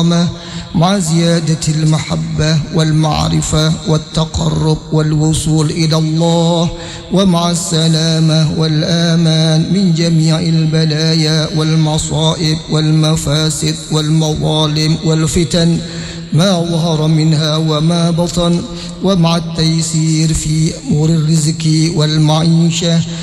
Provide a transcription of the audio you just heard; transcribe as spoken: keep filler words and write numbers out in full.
مع زيادة المحبة والمعرفة والتقرب والوصول إلى الله، ومع السلامة والآمان من جميع البلايا والمصائب والمفاسد والمظالم والفتن ما ظهر منها وما بطن، ومع التيسير في أمور الرزق والمعيشة